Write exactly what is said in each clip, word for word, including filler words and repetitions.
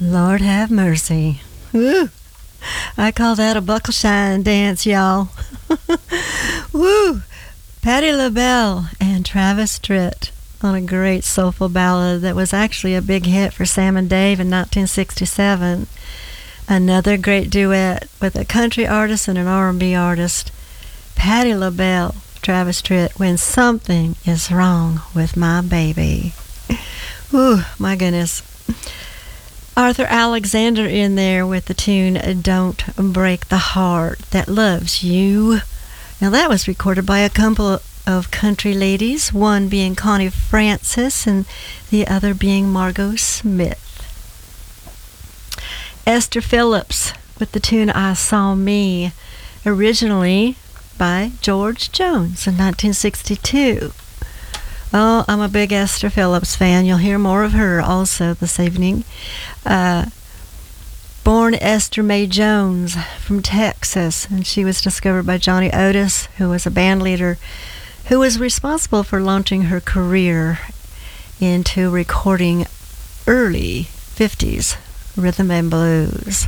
Lord have mercy. Woo! I call that a buckle shine dance, y'all. Woo! Patti LaBelle and Travis Tritt on a great soulful ballad that was actually a big hit for Sam and Dave in nineteen sixty-seven. Another great duet with a country artist and an R and B artist. Patti LaBelle, Travis Tritt, When Something Is Wrong With My Baby. Ooh, my goodness. Arthur Alexander in there with the tune Don't Break the Heart That Loves You. Now that was recorded by a couple of country ladies, one being Connie Francis and the other being Margot Smith. Esther Phillips with the tune I Saw Me, originally by George Jones in nineteen sixty-two. Oh, I'm a big Esther Phillips fan. You'll hear more of her also this evening. Uh, born Esther Mae Jones from Texas, and she was discovered by Johnny Otis, who was a band leader who was responsible for launching her career into recording early fifties rhythm and blues.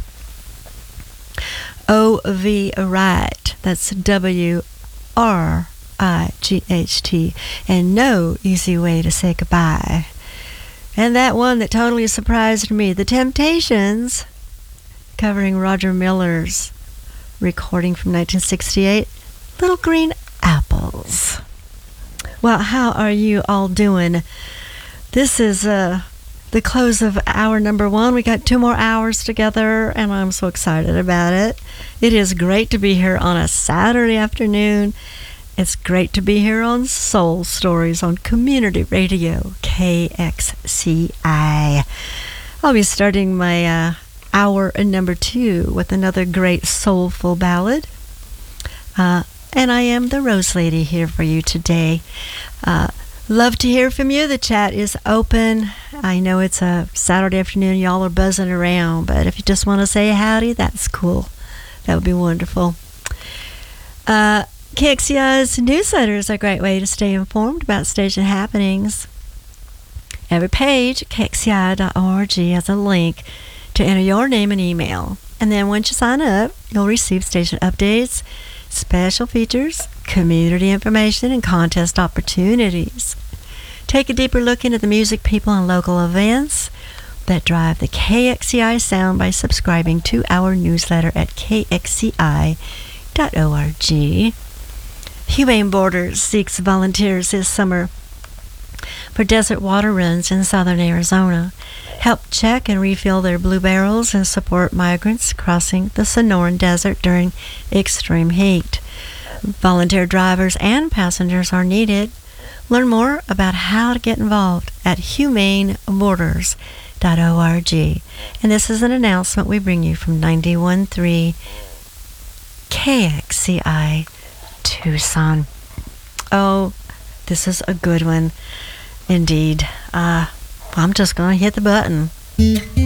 O V. Wright, that's W R I G H T, and No Easy Way to Say Goodbye. And that one that totally surprised me, The Temptations, covering Roger Miller's recording from nineteen sixty-eight, Little Green Apples. Well, how are you all doing? This is uh, the close of hour number one. We got two more hours together, and I'm so excited about it. It is great to be here on a Saturday afternoon. It's great to be here on Soul Stories on Community Radio, K X C I. I'll be starting my uh, hour number two with another great soulful ballad. Uh, and I am the Rose Lady here for you today. Uh, love to hear from you. The chat is open. I know it's a Saturday afternoon. Y'all are buzzing around, but if you just want to say howdy, that's cool. That would be wonderful. Uh, K X C I's newsletter is a great way to stay informed about station happenings. Every page, K X C I dot org, has a link to enter your name and email. And then once you sign up, you'll receive station updates, special features, community information, and contest opportunities. Take a deeper look into the music, people, and local events that drive the K X C I sound by subscribing to our newsletter at K X C I dot org. Humane Borders seeks volunteers this summer for desert water runs in southern Arizona. Help check and refill their blue barrels and support migrants crossing the Sonoran Desert during extreme heat. Volunteer drivers and passengers are needed. Learn more about how to get involved at humane borders dot org. And this is an announcement we bring you from ninety-one point three K X C I Tucson. Oh, this is a good one indeed. Uh, I'm just going to hit the button.